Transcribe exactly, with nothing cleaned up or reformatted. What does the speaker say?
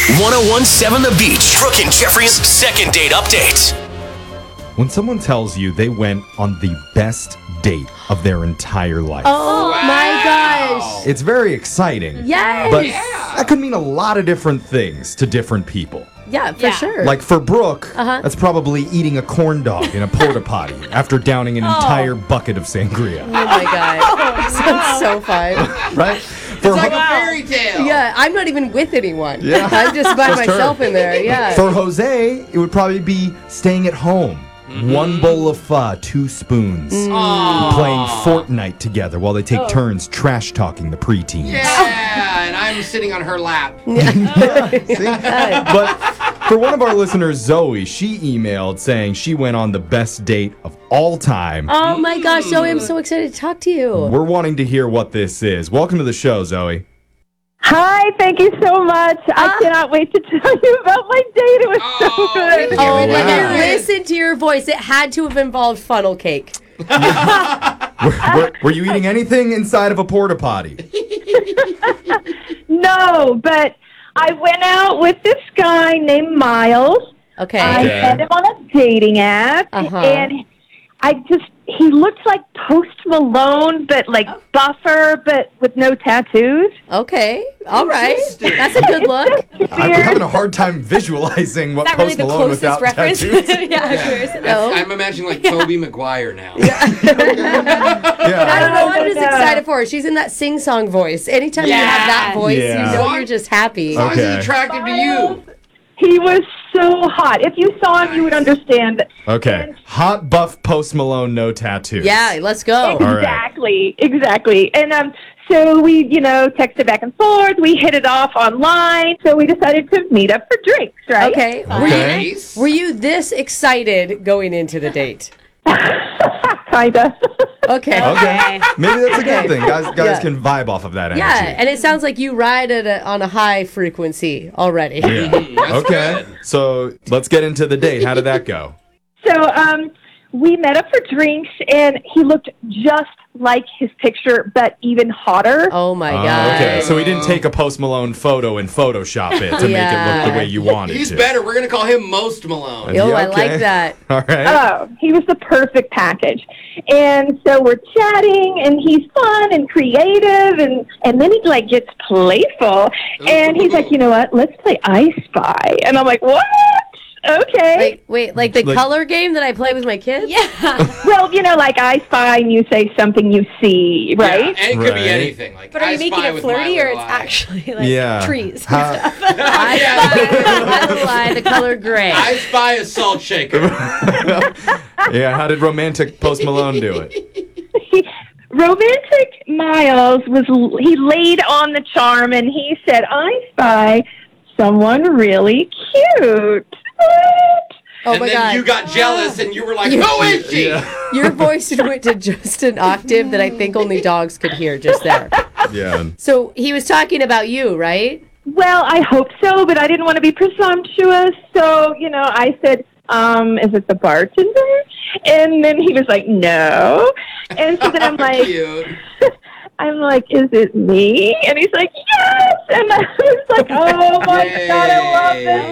oh one point seven The Beach. Brooke and Jeffrey's second date update. When someone tells you they went on the best date of their entire life, Oh my gosh. it's very exciting. Yes. But that could mean a lot of different things to different people. Yeah, for Yeah. sure. Like for Brooke, Uh-huh. that's probably eating a corn dog in a porta potty after downing an entire bucket of sangria. oh my god. Sounds so fun. Right? For, It's like Ho- a fairy tale. Yeah, I'm not even with anyone. Yeah. I'm just by Just her. myself in there. Yeah. for Jose, it would probably be staying at home. One bowl of pho, two spoons. Aw. Playing Fortnite together while they take turns trash talking the preteens. Yeah, and I'm sitting on her lap. See? But for one of our listeners, Zoe, she emailed saying she went on the best date of all time. Oh my gosh, Zoe, I'm so excited to talk to you. We're wanting to hear what this is. Welcome to the show, Zoe. Hi, thank you so much. I cannot wait to tell you about my date. It was Oh, so good. thank Oh you. my Wow. god, listen to your voice. It had to have involved funnel cake. Were, were, were you eating anything inside of a porta potty? No, but I went out with this guy named Miles. Okay. I Okay. met him on a dating app, Uh-huh. and I just, he looked like Post Malone, but like buffer, but with no tattoos. Okay. All right. That's a good look. I'm having a hard time visualizing what Is that really Post the Malone closest without reference? tattoos. yeah, curious to That's- know. I'm imagining like Tobey Maguire now. I Yeah. don't know. I'm just No, no, no. excited for her. She's in that sing-song voice. Anytime you have that Yeah. voice, Yeah. you know you're just happy. As long as Okay. he's attractive to you. He was so hot. If you saw him, you would understand. Okay. Hot buff Post Malone, no tattoos. Yeah, let's go. All right. Exactly, exactly. And um, so we, you know, texted back and forth. We hit it off online. So we decided to meet up for drinks, right? Okay. Were Okay. you, were you this excited going into the date? Kinda. Okay. Okay. Maybe that's a good thing. Guys guys Yeah. can vibe off of that energy. Yeah, and it sounds like you ride at a, on a high frequency already. Yeah. That's Okay. good. So let's get into the date. How did that go? So um, we met up for drinks, and he looked just like his picture, but even hotter. Oh my Oh, god. okay. So we didn't take a Post Malone photo and Photoshop it to make it Yeah. look the way you wanted He's to. better. We're going to call him Most Malone. Yo, Yeah, I okay. like that. All right. Oh, he was the perfect package. And so we're chatting, and he's fun and creative, and, and then he, like, gets playful. And he's like, you know what, let's play I Spy. And I'm like, what? Okay. Wait, wait, like the Like- color game that I play with my kids? Yeah. Well, you know, like I Spy, and you say something you see, Yeah, right? and it could be Right. anything. Like, But are I you making spy it with my flirty or little it's eye. actually like Yeah. trees? How- I spy, I spy the color gray. I spy a salt shaker. yeah. How did romantic Post Malone do it? Romantic Miles was, he laid on the charm, and he said, I spy someone really cute. What? Oh and my then god. you got jealous and you were like, You- who is she? Yeah. Your voice went to just an octave that I think only dogs could hear just there. Yeah. So he was talking about you, right? Well, I hope so, but I didn't want to be presumptuous. So, you know, I said, um, is it the bartender? And then he was like, no. And so then I'm like, Cute. I'm like, is it me? And he's like, yes. And I was like, oh my God, I love Yay. this.